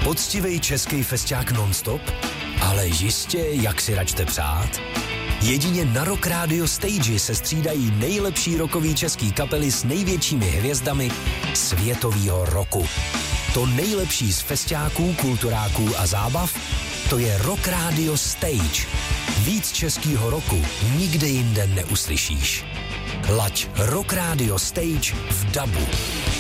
Poctivý český festiák non-stop? Ale jistě, jak si račte přát? Jedině na Rock Radio Stage se střídají nejlepší rockový český kapely s největšími hvězdami světového roku. To nejlepší z festiáků, kulturáků a zábav, to je Rock Radio Stage. Víc českýho roku nikde jinde neuslyšíš. Laď Rock Radio Stage v dabu.